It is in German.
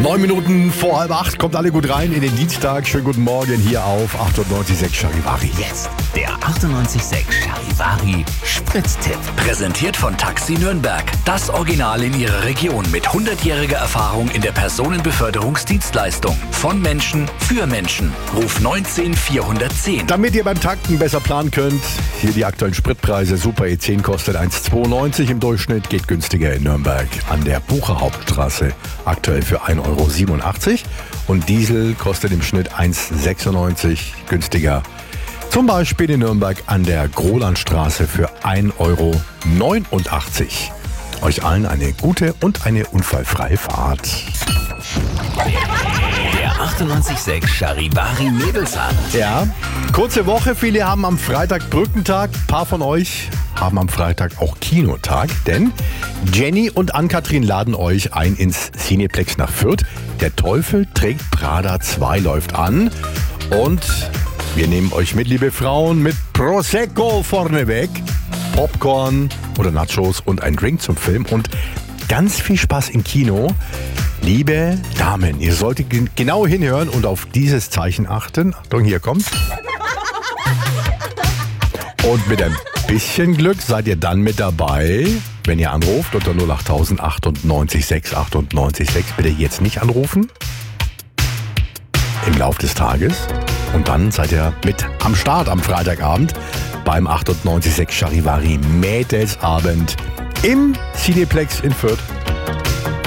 9 Minuten vor halb 8, kommt alle gut rein in den Dienstag. Schönen guten Morgen hier auf 98.6 Charivari. Jetzt der 98.6 Charivari Spritztipp. Präsentiert von Taxi Nürnberg. Das Original in ihrer Region mit 100-jähriger Erfahrung in der Personenbeförderungsdienstleistung. Von Menschen für Menschen. Ruf 19 410. Damit ihr beim Tanken besser planen könnt, hier die aktuellen Spritpreise. Super E10 kostet 1,92 im Durchschnitt, geht günstiger in Nürnberg an der Bucher Hauptstraße. Aktuell für 1,87 € und Diesel kostet im Schnitt 1,96 € günstiger. Zum Beispiel in Nürnberg an der Grolandstraße für 1,89 €. Euch allen eine gute und eine unfallfreie Fahrt. Der 98.6 Charivari Nebelsabend. Ja, kurze Woche. Viele haben am Freitag Brückentag. Ein paar von euch haben am Freitag auch Kinotag, denn Jenny und Ann-Kathrin laden euch ein ins Cineplex nach Fürth. Der Teufel trägt Prada 2 läuft an und wir nehmen euch mit, liebe Frauen, mit Prosecco vorneweg, Popcorn oder Nachos und ein Drink zum Film und ganz viel Spaß im Kino. Liebe Damen, ihr solltet genau hinhören und auf dieses Zeichen achten. Achtung, hier kommt. Und mit ein bisschen Glück seid ihr dann mit dabei, wenn ihr anruft unter 08000 98 6 98 6. Bitte jetzt nicht anrufen. Im Lauf des Tages. Und dann seid ihr mit am Start am Freitagabend beim 98.6 Charivari Mädelsabend im Cineplex in Fürth.